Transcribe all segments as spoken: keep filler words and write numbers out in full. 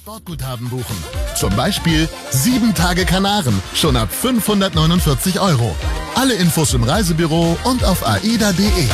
Sportguthaben buchen. Zum Beispiel sieben Tage Kanaren, schon ab fünfhundertneunundvierzig Euro. Alle Infos im Reisebüro und auf aida punkt de.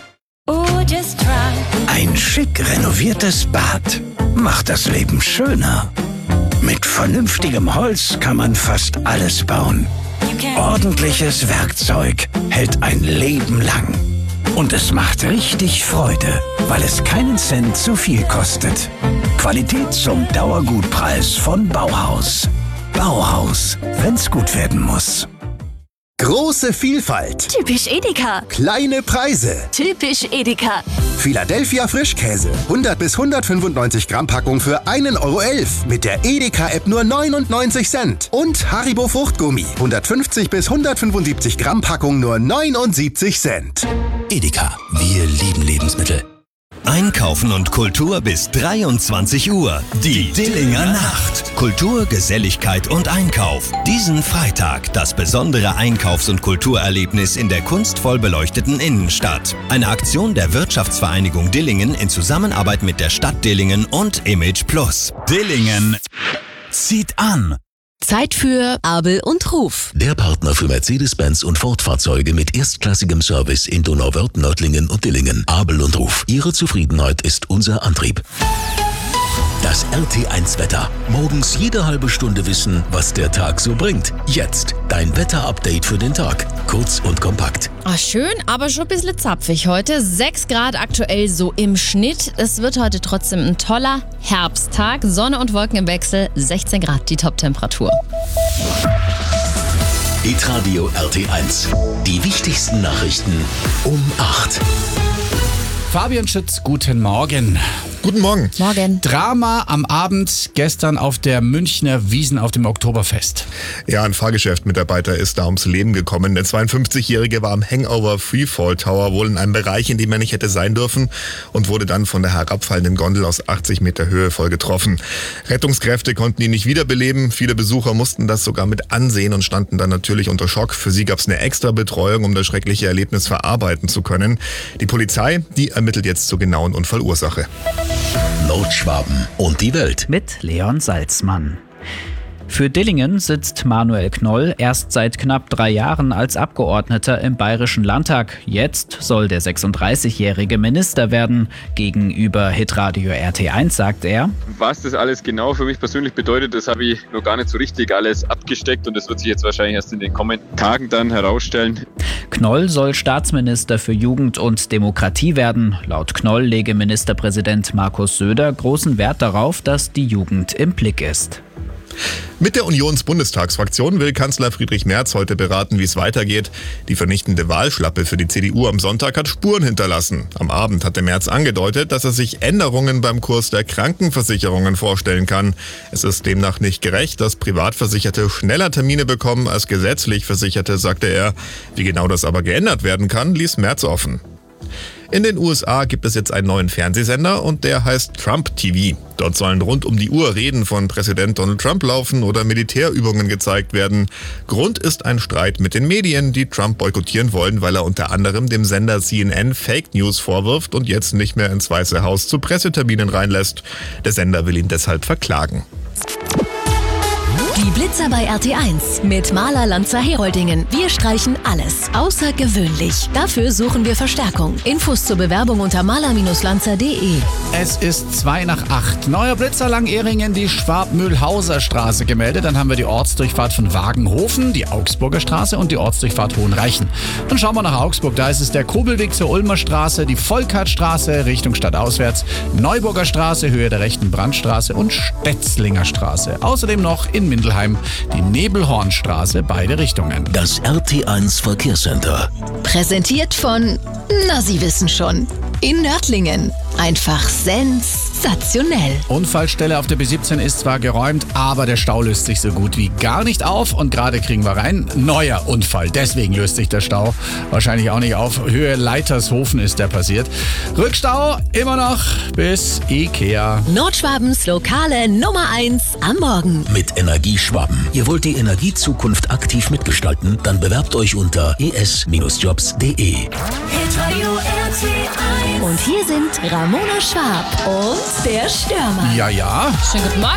Ein schick renoviertes Bad macht das Leben schöner. Mit vernünftigem Holz kann man fast alles bauen. Ordentliches Werkzeug hält ein Leben lang. Und es macht richtig Freude, weil es keinen Cent zu viel kostet. Qualität zum Dauergutpreis von Bauhaus. Bauhaus, wenn's gut werden muss. Große Vielfalt. Typisch Edeka. Kleine Preise. Typisch Edeka. Philadelphia Frischkäse. hundert bis hundertfünfundneunzig Gramm Packung für einen Euro elf. Mit der Edeka-App nur neunundneunzig Cent. Und Haribo Fruchtgummi. hundertfünfzig bis hundertfünfundsiebzig Gramm Packung nur neunundsiebzig Cent. Edeka. Wir lieben Lebensmittel. Einkaufen und Kultur bis dreiundzwanzig Uhr. Die Dillinger Nacht. Kultur, Geselligkeit und Einkauf. Diesen Freitag das besondere Einkaufs- und Kulturerlebnis in der kunstvoll beleuchteten Innenstadt. Eine Aktion der Wirtschaftsvereinigung Dillingen in Zusammenarbeit mit der Stadt Dillingen und Image Plus. Dillingen zieht an. Zeit für Abel und Ruf. Der Partner für Mercedes-Benz und Ford-Fahrzeuge mit erstklassigem Service in Donauwörth, Nördlingen und Dillingen. Abel und Ruf. Ihre Zufriedenheit ist unser Antrieb. Das R T eins Wetter. Morgens jede halbe Stunde wissen, was der Tag so bringt. Jetzt dein Wetter-Update für den Tag. Kurz und kompakt. Ach, schön, aber schon ein bisschen zapfig heute. sechs Grad aktuell so im Schnitt. Es wird heute trotzdem ein toller Herbsttag. Sonne und Wolken im Wechsel. sechzehn Grad die Top-Temperatur. Hitradio R T eins. Die wichtigsten Nachrichten um acht. Fabian Schütz, guten Morgen. Guten Morgen. Morgen. Drama am Abend gestern auf der Münchner Wiesn auf dem Oktoberfest. Ja, ein Fahrgeschäft-Mitarbeiter ist da ums Leben gekommen. Der zweiundfünfzigjährige war am Hangover Freefall Tower, wohl in einem Bereich, in dem er nicht hätte sein dürfen, und wurde dann von der herabfallenden Gondel aus achtzig Meter Höhe voll getroffen. Rettungskräfte konnten ihn nicht wiederbeleben. Viele Besucher mussten das sogar mit ansehen und standen dann natürlich unter Schock. Für sie gab es eine extra Betreuung, um das schreckliche Erlebnis verarbeiten zu können. Die Polizei, die ermittelt jetzt zur genauen Unfallursache. Nordschwaben und die Welt. Mit Leon Salzmann. Für Dillingen sitzt Manuel Knoll erst seit knapp drei Jahren als Abgeordneter im Bayerischen Landtag. Jetzt soll der sechsunddreißigjährige Minister werden. Gegenüber Hitradio R T eins sagt er: Was das alles genau für mich persönlich bedeutet, das habe ich noch gar nicht so richtig alles abgesteckt und das wird sich jetzt wahrscheinlich erst in den kommenden Tagen dann herausstellen. Knoll soll Staatsminister für Jugend und Demokratie werden. Laut Knoll lege Ministerpräsident Markus Söder großen Wert darauf, dass die Jugend im Blick ist. Mit der Unionsbundestagsfraktion will Kanzler Friedrich Merz heute beraten, wie es weitergeht. Die vernichtende Wahlschlappe für die C D U am Sonntag hat Spuren hinterlassen. Am Abend hatte Merz angedeutet, dass er sich Änderungen beim Kurs der Krankenversicherungen vorstellen kann. Es ist demnach nicht gerecht, dass Privatversicherte schneller Termine bekommen als gesetzlich Versicherte, sagte er. Wie genau das aber geändert werden kann, ließ Merz offen. In den U S A gibt es jetzt einen neuen Fernsehsender und der heißt Trump T V. Dort sollen rund um die Uhr Reden von Präsident Donald Trump laufen oder Militärübungen gezeigt werden. Grund ist ein Streit mit den Medien, die Trump boykottieren wollen, weil er unter anderem dem Sender C N N Fake News vorwirft und jetzt nicht mehr ins Weiße Haus zu Presseterminen reinlässt. Der Sender will ihn deshalb verklagen. Die Blitzer bei R T eins mit Maler Lanzer Heroldingen. Wir streichen alles außergewöhnlich. Dafür suchen wir Verstärkung. Infos zur Bewerbung unter maler Lanzer punkt de. Es ist zwei nach acht. Neuer Blitzer Lang-Ehringen, die Schwab-Mühlhauser Straße gemeldet. Dann haben wir die Ortsdurchfahrt von Wagenhofen, die Augsburger Straße und die Ortsdurchfahrt Hohenreichen. Dann schauen wir nach Augsburg. Da ist es der Kobelweg zur Ulmer Straße, die Volkhartstraße Richtung stadtauswärts, Neuburger Straße, Höhe der rechten Brandstraße und Stetzlinger Straße. Außerdem noch in Mindelheim die Nebelhornstraße, beide Richtungen. Das R T eins Verkehrscenter. Präsentiert von, na Sie wissen schon, in Nördlingen. Einfach sensationell. Unfallstelle auf der B siebzehn ist zwar geräumt, aber der Stau löst sich so gut wie gar nicht auf. Und gerade kriegen wir rein, neuer Unfall. Deswegen löst sich der Stau wahrscheinlich auch nicht auf. Höhe Leitershofen ist der passiert. Rückstau immer noch bis Ikea. Nordschwabens lokale Nummer eins am Morgen. Mit Energieschwaben. Ihr wollt die Energiezukunft aktiv mitgestalten? Dann bewerbt euch unter e s Jobs punkt de. Und hier sind Ramona Schwab und der Stürmer. Ja, ja. Schönen guten Morgen.